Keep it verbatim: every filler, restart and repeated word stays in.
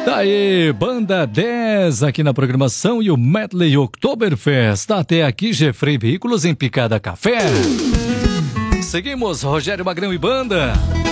Daí, Banda dez aqui na programação e o Medley Oktoberfest. Até aqui, Jeffrey Veículos em Picada Café. Seguimos, Rogério Magrão e Banda.